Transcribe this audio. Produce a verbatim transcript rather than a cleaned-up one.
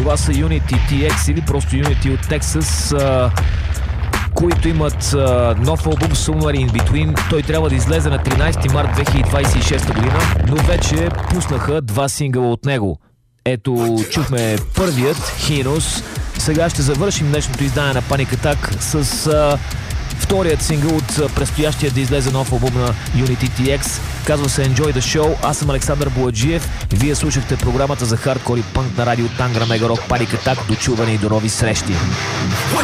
Това са Unity ти екс или просто Unity от Texas, а, които имат а, нов албум Somewhere in Between. Той трябва да излезе на тринайсети март две хиляди двайсет и шеста година, но вече пуснаха два сингъла от него. Ето, чухме първият, Heinous. Сега ще завършим днешното издание на Panic Attack с а, вторият сингъл от предстоящия да излезе нов албум на Unity ти екс. Казва се Enjoy the Show. Аз съм Александър Бояджиев. Вие слушахте програмата за хардкор и пънк на радио Тангра Мега Рок Panic Attack. До чуване и до нови срещи.